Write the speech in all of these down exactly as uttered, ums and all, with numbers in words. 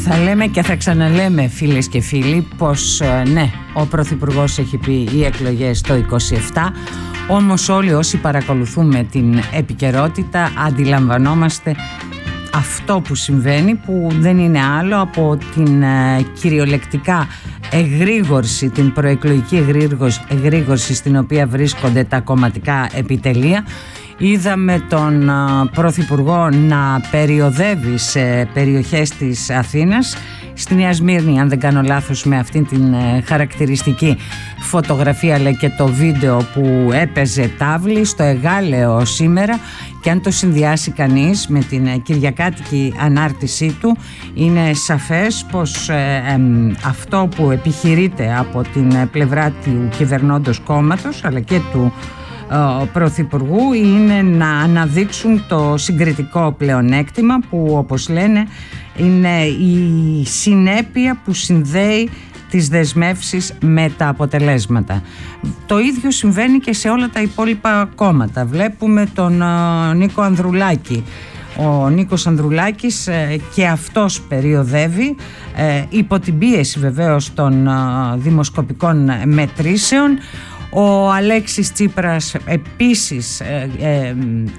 Θα λέμε και θα ξαναλέμε, φίλες και φίλοι, πως ναι, ο Πρωθυπουργός έχει πει οι εκλογές το είκοσι επτά, όμως όλοι όσοι παρακολουθούμε την επικαιρότητα αντιλαμβανόμαστε αυτό που συμβαίνει, που δεν είναι άλλο από την ε, κυριολεκτικά εγρήγορση, την προεκλογική εγρήγορση στην οποία βρίσκονται τα κομματικά επιτελεία. Είδαμε τον ε, Πρωθυπουργό να περιοδεύει σε περιοχές της Αθήνας, στη Νέα Σμύρνη αν δεν κάνω λάθος, με αυτήν την ε, χαρακτηριστική φωτογραφία αλλά και το βίντεο που έπαιζε τάβλη στο Εγάλεο σήμερα, και αν το συνδυάσει κανείς με την κυριακάτικη ανάρτησή του είναι σαφές πως ε, ε, αυτό που επιχειρείται από την πλευρά του κυβερνώντος κόμματος αλλά και του ε, Πρωθυπουργού είναι να αναδείξουν το συγκριτικό πλεονέκτημα που, όπως λένε, είναι η συνέπεια που συνδέει τις δεσμεύσεις με τα αποτελέσματα. Το ίδιο συμβαίνει και σε όλα τα υπόλοιπα κόμματα. Βλέπουμε τον uh, Νίκο Ανδρουλάκη. Ο Νίκος Ανδρουλάκης ε, και αυτός περιοδεύει ε, υπό την πίεση βεβαίως των ε, δημοσκοπικών μετρήσεων. Ο Αλέξης Τσίπρας επίσης ε, ε,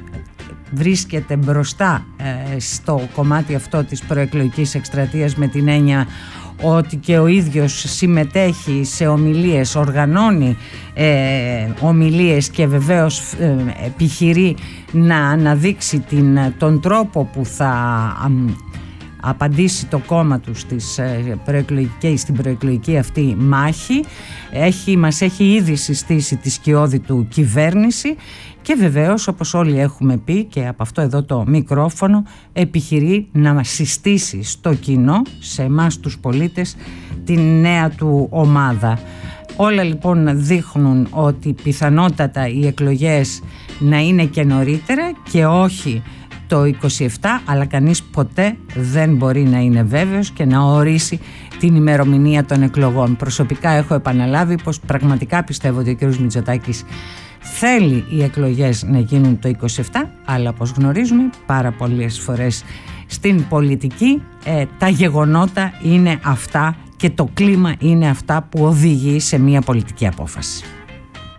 βρίσκεται μπροστά ε, στο κομμάτι αυτό της προεκλογικής εκστρατείας, με την έννοια ότι και ο ίδιος συμμετέχει σε ομιλίες, οργανώνει ε, ομιλίες και βεβαίως ε, επιχειρεί να αναδείξει την, τον τρόπο που θα α, απαντήσει το κόμμα του στις, ε, στην προεκλογική αυτή μάχη. Έχει, μας έχει ήδη συστήσει τη σκιώδη του κυβέρνηση και βεβαίως, όπως όλοι έχουμε πει και από αυτό εδώ το μικρόφωνο, επιχειρεί να μας συστήσει στο κοινό, σε εμάς τους πολίτες, την νέα του ομάδα. Όλα λοιπόν δείχνουν ότι πιθανότατα οι εκλογές να είναι και νωρίτερα και όχι το είκοσι επτά, αλλά κανείς ποτέ δεν μπορεί να είναι βέβαιος και να ορίσει την ημερομηνία των εκλογών. Προσωπικά έχω επαναλάβει πως πραγματικά πιστεύω ότι ο κ. Μητσοτάκης θέλει οι εκλογές να γίνουν το είκοσι επτά, αλλά όπως γνωρίζουμε πάρα πολλές φορές στην πολιτική ε, τα γεγονότα είναι αυτά και το κλίμα είναι αυτά που οδηγεί σε μια πολιτική απόφαση.